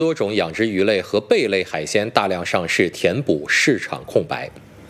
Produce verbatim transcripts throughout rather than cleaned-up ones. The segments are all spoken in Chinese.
多种养殖鱼类和贝类海鲜大量上市，填补市场空白。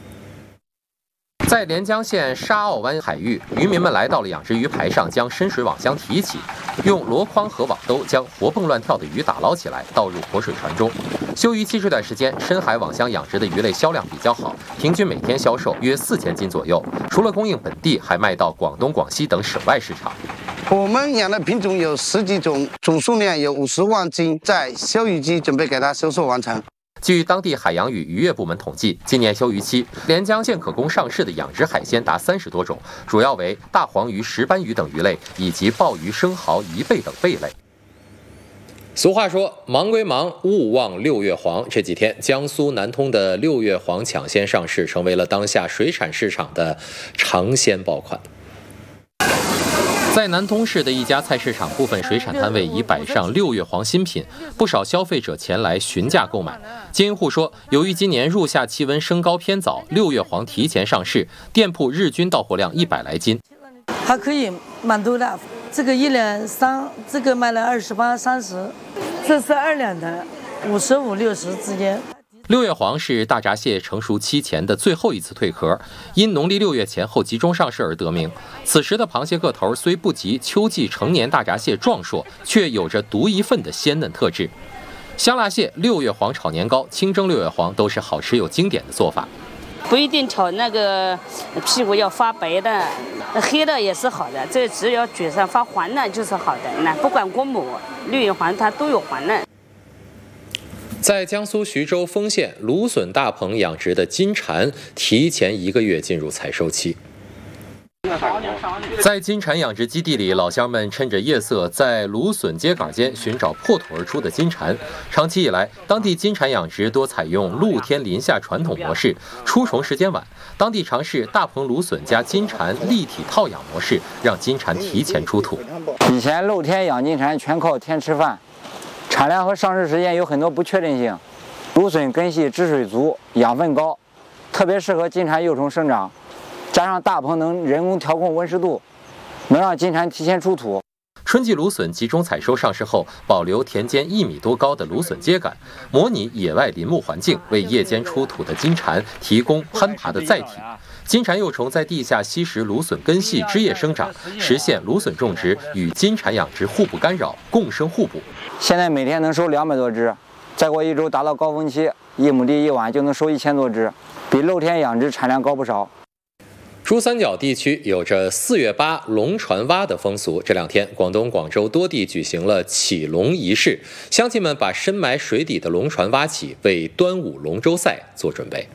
在连江县沙澳湾海域，渔民们来到了养殖鱼排上，将深水网箱提起，用箩筐和网兜将活蹦乱跳的鱼打捞起来，倒入活水船中。休渔期这段时间，深海网箱养殖的鱼类销量比较好，平均每天销售约四千斤左右。除了供应本地，还卖到广东、广西等省外市场。 我们养的品种有十几种，总数量有五十万斤，在休渔期准备给它销售完成。 据当地海洋与渔业部门统计，今年休渔期，连江县可供上市的养殖海鲜达三十多种，主要为大黄鱼、石斑鱼等鱼类，以及鲍鱼、生蚝、贻贝等贝类。俗话说，忙归忙，勿忘六月黄。这几天，江苏南通的六月黄抢鲜上市，成为了当下水产市场的尝鲜爆款。在南通市的一家菜市场，部分水产摊位已摆上六月黄新品，不少消费者前来询价购买。经营户说，由于今年入夏气温升高偏早，六月黄提前上市，店铺日均到货量一百来斤， 还可以蛮多的。这个一两三，这个卖了二十八、三十，这是二两的，五十五、六十之间。 六月黄是大闸蟹成熟期前的最后一次蜕壳，因农历六月前后集中上市而得名。此时的螃蟹个头虽不及秋季成年大闸蟹壮硕，却有着独一份的鲜嫩特质。香辣蟹、六月黄炒年糕、清蒸六月黄都是好吃又经典的做法。 不一定炒那个屁股要发白的，黑的也是好的，这只要嘴上发黄的就是好的。那不管国母、六月黄，它都有黄嫩。 在江苏徐州丰县，芦笋大棚养殖的金蝉提前一个月进入采收期。在金蝉养殖基地里，老乡们趁着夜色，在芦笋秸秆间寻找破土而出的金蝉。长期以来，当地金蝉养殖多采用露天林下传统模式，出虫时间晚。当地尝试大棚芦笋加金蝉立体套养模式，让金蝉提前出土。 以前露天养金蝉全靠天吃饭。产量和上市时间有很多不确定性，芦笋根系汁水足，养分高，特别适合金蝉幼虫生长。加上大棚能人工调控温湿度，能让金蝉提前出土。 春季芦笋集中采收上市后，保留田间一米多高的芦笋秸秆，模拟野外林木环境，为夜间出土的金蝉提供攀爬的载体。金蝉幼虫在地下吸食芦笋根系枝叶生长，实现芦笋种植与金蝉养殖互不干扰，共生互补。 现在每天能收两百多只，再过一周达到高峰期，一亩地一晚就能收一千多只，比露天养殖产量高不少。 珠三角地区有着四月八龙船蛙的风俗，这两天广东广州多地举行了起龙仪式，乡亲们把深埋水底的龙船挖起，为端午龙舟赛做准备。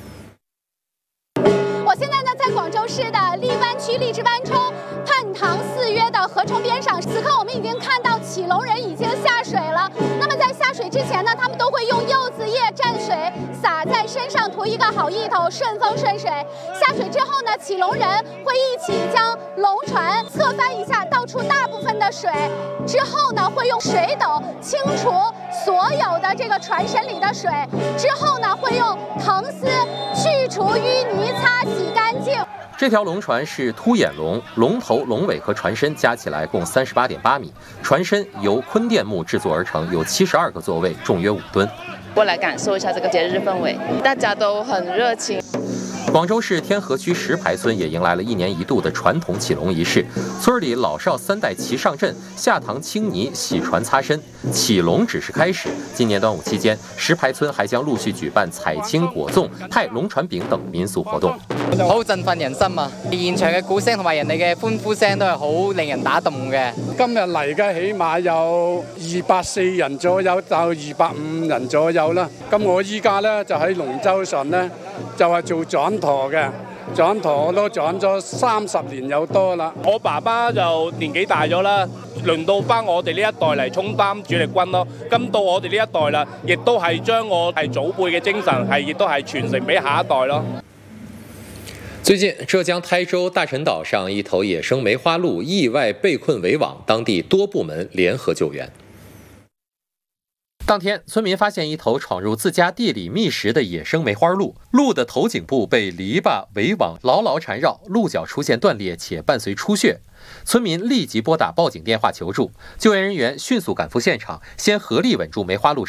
我现在呢，在广州市的荔湾区荔枝湾冲泮塘四约的河冲边上，此刻我们已经看到起龙人已经下水了。那么在下水之前呢，他们都会用柚子叶蘸水洒在身上，图一个好意头，顺风顺水。下水之后呢，起龙人会一起将龙船侧翻一下，倒出大部分的水，之后呢，会用水斗清除所有的这个船身里的水，之后呢，会用藤丝去除淤泥，擦洗干净。 这条龙船是凸眼龙，龙头、龙尾和船身加起来共三十八点八米，船身由坤甸木制作而成，有七十二个座位，重约五吨。 过来感受一下这个节日氛围，大家都很热情。 广州市天河区石牌村也迎来了一年一度的传统起龙仪式，村里老少三代齐上阵，下塘清泥、洗船、擦身。起龙只是开始，今年端午期间，石牌村还将陆续舉辦采青果粽、派龍船餅等民俗活動。 好振奮人心啊！現場嘅鼓聲同埋人哋嘅歡呼聲都係好令人打動嘅。 今日嚟嘅起碼有二百四人左右到二百五人左右啦。咁我依家咧就喺龍舟上咧就係做掌舵嘅。掌舵我都掌咗三十年有多啦。 我爸爸就年紀大咗啦，輪到翻我哋呢一代嚟充當主力軍咯。咁到我哋呢一代啦，亦都係將我係祖輩嘅精神係亦都係傳承俾下一代咯。 最近，浙江台州大陈岛上一头野生梅花鹿意外被困围网，当地多部门联合救援。当天，村民发现一头闯入自家地里觅食的野生梅花鹿，鹿的头颈部被篱笆围网牢牢缠绕，鹿角出现断裂且伴随出血。村民立即拨打报警电话求助，救援人员迅速赶赴现场，先合力稳住梅花鹿